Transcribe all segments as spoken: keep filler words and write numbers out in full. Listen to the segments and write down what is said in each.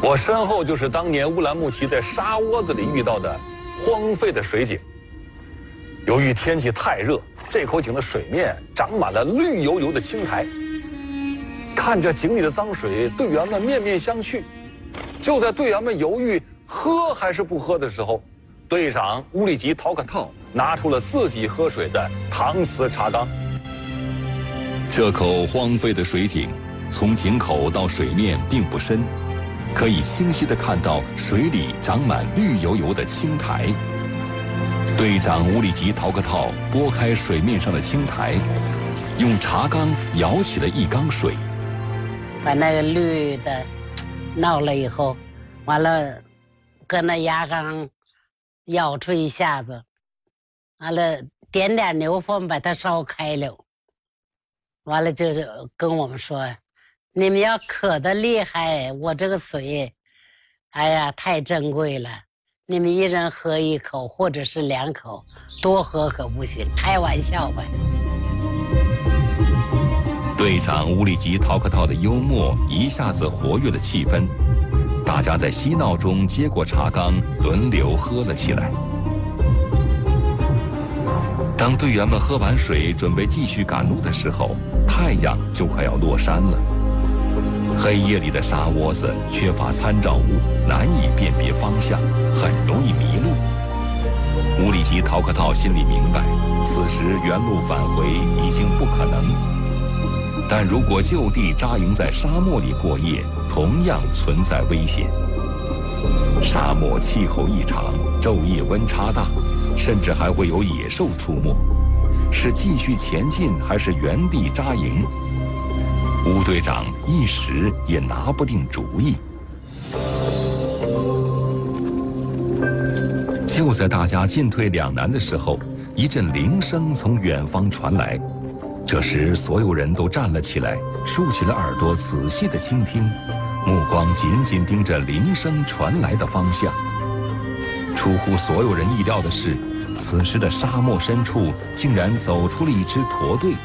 我身后就是当年乌兰牧骑在沙窝子里遇到的荒废的水井。由于天气太热，这口井的水面长满了绿油油的青苔。看着井里的脏水，队员们面面相觑。就在队员们犹豫喝还是不喝的时候，队长乌里吉陶克套拿出了自己喝水的搪瓷茶缸。 这口荒废的水井，从井口到水面并不深，可以清晰地看到水里长满绿油油的青苔。队长乌里吉陶克套拨开水面上的青苔，用茶缸舀起了一缸水， 把那个绿的闹了以后，完了搁那牙缸舀出一下子，完了点点牛粪把它烧开了，完了就是跟我们说，你们要渴得厉害，我这个水哎呀太珍贵了，你们一人喝一口或者是两口，多喝可不行，开玩笑吧。 队长乌里吉陶克套的幽默一下子活跃了气氛，大家在嬉闹中接过茶缸，轮流喝了起来。当队员们喝完水，准备继续赶路的时候，太阳就快要落山了。黑夜里的沙窝子缺乏参照物，难以辨别方向，很容易迷路。乌里吉陶克套心里明白，此时原路返回已经不可能。但如果就地扎营在沙漠里过夜，同样存在危险。沙漠气候异常，昼夜温差大，甚至还会有野兽出没。是继续前进，还是原地扎营？乌队长一时也拿不定主意。就在大家进退两难的时候，一阵铃声从远方传来。这时，所有人都站了起来，竖起了耳朵，仔细地倾听，目光紧紧盯着铃声传来的方向。出乎所有人意料的是，此时的沙漠深处竟然走出了一支驼队。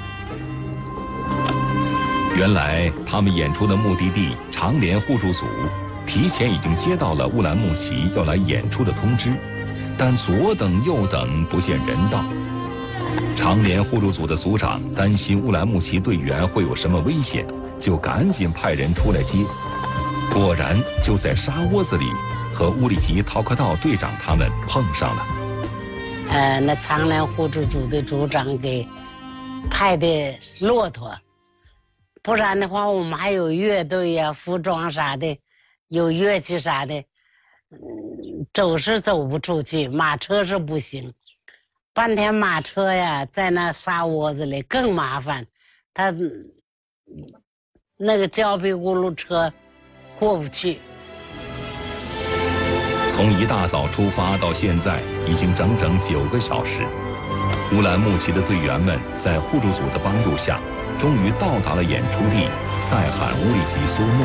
原来，他们演出的目的地长联互助组提前已经接到了乌兰牧骑要来演出的通知，但左等右等不见人到。长联互助组的组长担心乌兰牧骑队员会有什么危险，就赶紧派人出来接。果然就在沙窝子里和乌里吉陶克道队长他们碰上了。 呃，那长联互助组的组长给派的骆驼，不然的话我们还有乐队呀、啊、服装啥的，有乐器啥的，嗯，走是走不出去，马车是不行。半天马车呀，在那沙窝子里更麻烦，他那个胶皮轱辘车过不去。 从一大早出发到现在，已经整整九个小时。乌兰牧骑的队员们在互助组的帮助下，终于到达了演出地塞罕乌里吉苏木。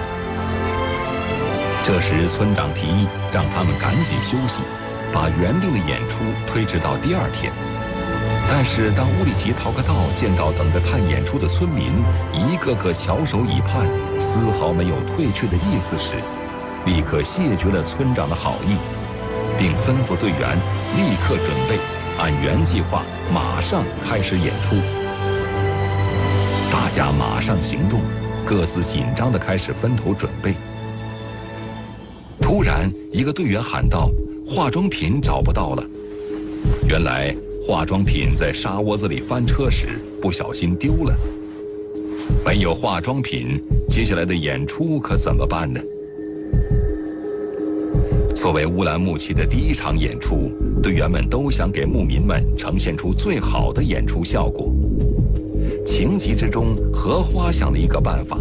这时，村长提议让他们赶紧休息，把原定的演出推迟到第二天。但是当乌里吉陶克道见到等着看演出的村民一个个翘首以盼，丝毫没有退却的意思时，立刻谢绝了村长的好意，并吩咐队员立刻准备，按原计划马上开始演出。大家马上行动，各自紧张地开始分头准备。突然，一个队员喊道：“化妆品找不到了！”原来化妆品在沙窝子里翻车时不小心丢了。没有化妆品，接下来的演出可怎么办呢？作为乌兰牧骑的第一场演出，队员们都想给牧民们呈现出最好的演出效果。情急之中，荷花想了一个办法。